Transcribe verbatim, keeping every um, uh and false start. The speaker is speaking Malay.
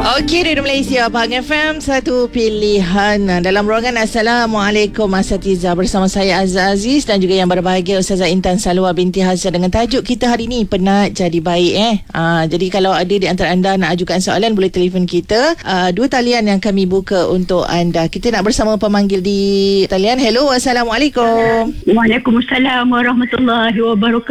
Okey, Radio Malaysia, Pahang F M, satu pilihan. Dalam ruangan Assalamualaikum Asatiza, bersama saya Azza Aziz dan juga yang berbahagia Ustazah Intan Salwa binti Hazza, dengan tajuk kita hari ni, penat jadi baik eh. Aa, jadi kalau ada di antara anda nak ajukan soalan, boleh telefon kita. Aa, dua talian yang kami buka untuk anda. Kita nak bersama pemanggil di talian. Hello, Assalamualaikum. Waalaikumsalam warahmatullahi wabarakatuh.